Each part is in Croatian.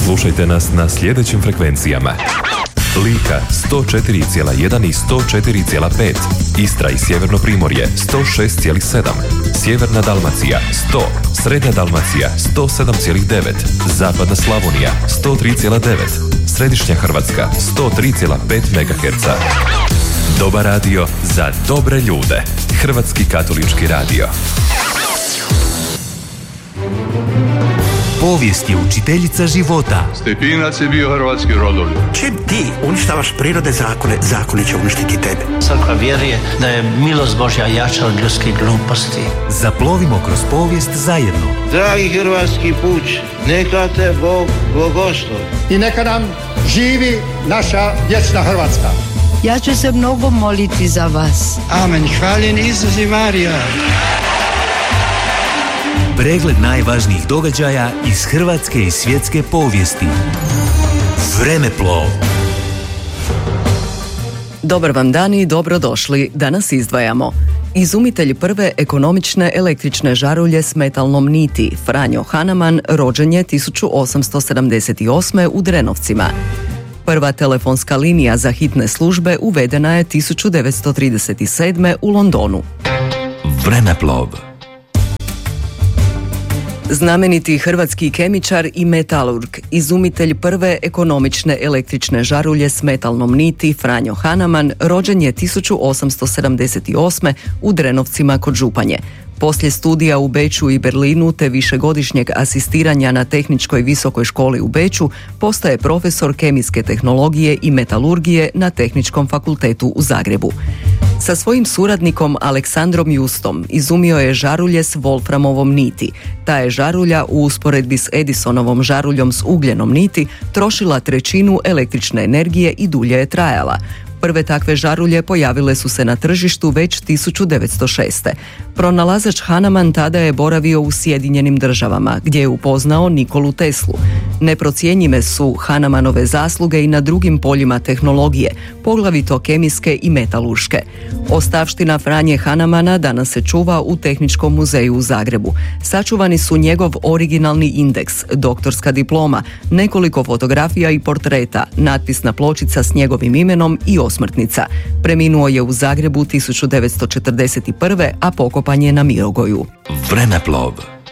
Slušajte nas na sljedećim frekvencijama: Lika 104,1 i 104,5, Istra i Sjeverno Primorje 106,7, Sjeverna Dalmacija 100, Srednja Dalmacija 107,9, Zapadna Slavonija 103,9, Središnja Hrvatska 103,5 MHz. Dobar radio za dobre ljude. Hrvatski katolički radio. Povijest je učiteljica života. Stepinac je bio hrvatski rodoljub. Čim ti uništavaš prirode zakone, zakoni će uništiti tebe. Crkva vjeruje da je milost Božja jača od ljudskih gluposti. Zaplovimo kroz povijest zajedno. Dragi hrvatski puč, neka te Bog blagoslovi. I neka nam živi naša vječna Hrvatska. Ja ću se mnogo moliti za vas. Amen. Hvaljen Isus i Marija. Pregled najvažnijih događaja iz hrvatske i svjetske povijesti. Vremeplov. Dobar vam dan i dobrodošli. Danas izdvajamo: izumitelj prve ekonomične električne žarulje s metalnom niti, Franjo Hanaman, rođen je 1878. u Drenovcima. Prva telefonska linija za hitne službe uvedena je 1937. u Londonu. Vremeplov. Znameniti hrvatski kemičar i metalurg, izumitelj prve ekonomične električne žarulje s metalnom niti, Franjo Hanaman, rođen je 1878. u Drenovcima kod Županje. Poslije studija u Beču i Berlinu te višegodišnjeg asistiranja na Tehničkoj visokoj školi u Beču, postaje profesor kemijske tehnologije i metalurgije na Tehničkom fakultetu u Zagrebu. Sa svojim suradnikom Aleksandrom Justom izumio je žarulje s Wolframovom niti. Ta je žarulja u usporedbi s Edisonovom žaruljom s ugljenom niti trošila trećinu električne energije i dulje je trajala. Prve takve žarulje pojavile su se na tržištu već 1906. Pronalazač Hanaman tada je boravio u Sjedinjenim Državama, gdje je upoznao Nikolu Teslu. Neprocjenjive su Hanamanove zasluge i na drugim poljima tehnologije, poglavito kemijske i metalurške. Ostavština Franje Hanamana danas se čuva u Tehničkom muzeju u Zagrebu. Sačuvani su njegov originalni indeks, doktorska diploma, nekoliko fotografija i portreta, natpisna pločica s njegovim imenom i osmrtnica. Preminuo je u Zagrebu 1941. a pokopan je na Mirogoju. Vremeplov.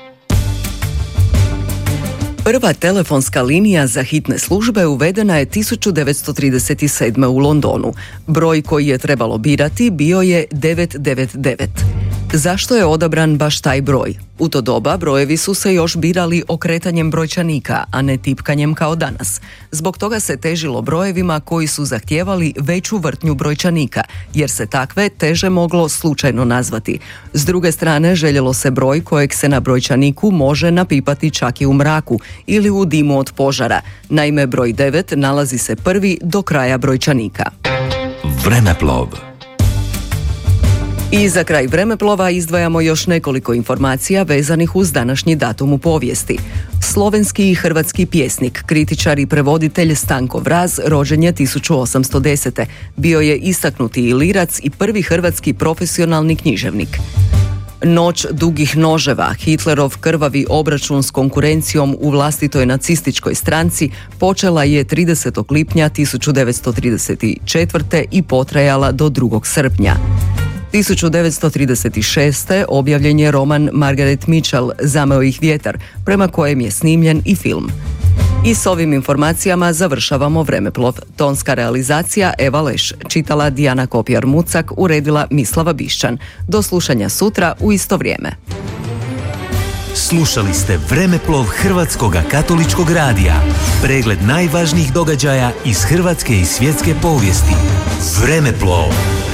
Prva telefonska linija za hitne službe uvedena je 1937. u Londonu. Broj koji je trebalo birati bio je 999. Zašto je odabran baš taj broj? U to doba brojevi su se još birali okretanjem brojčanika, a ne tipkanjem kao danas. Zbog toga se težilo brojevima koji su zahtijevali veću vrtnju brojčanika, jer se takve teže moglo slučajno nazvati. S druge strane, željelo se broj kojeg se na brojčaniku može napipati čak i u mraku ili u dimu od požara. Naime, broj 9 nalazi se prvi do kraja brojčanika. Vremeplov. I za kraj vremeplova izdvajamo još nekoliko informacija vezanih uz današnji datum u povijesti. Slovenski i hrvatski pjesnik, kritičar i prevoditelj Stanko Vraz rođen je 1810. Bio je istaknuti ilirac i prvi hrvatski profesionalni književnik. Noć dugih noževa, Hitlerov krvavi obračun s konkurencijom u vlastitoj nacističkoj stranci, počela je 30. lipnja 1934. i potrajala do 2. srpnja. 1936. objavljen je roman Margaret Mitchell, Zameo ih vjetar, prema kojem je snimljen i film. I s ovim informacijama završavamo vremeplov. Tonska realizacija Eva Leš, čitala Dijana Kopjar-Mucak, uredila Mislava Bišćan. Do slušanja sutra u isto vrijeme. Slušali ste Vremeplov Hrvatskoga katoličkog radija. Pregled najvažnijih događaja iz hrvatske i svjetske povijesti. Vremeplov.